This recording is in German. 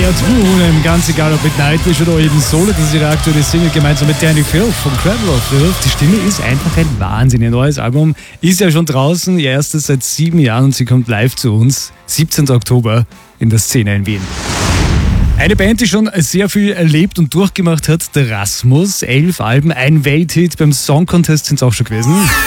Olivia Thun, ganz egal ob mit Nightwish oder eben Solo, das ist ihre aktuelle Single gemeinsam mit Danny Filth von Cradle of Filth. Die Stimme ist einfach ein Wahnsinn. Ihr neues Album ist ja schon draußen, ihr erstes seit 7 Jahren und sie kommt live zu uns, 17. Oktober in der Szene in Wien. Eine Band, die schon sehr viel erlebt und durchgemacht hat, der Rasmus. 11 Alben, ein Welthit, beim Song Contest sind es auch schon gewesen.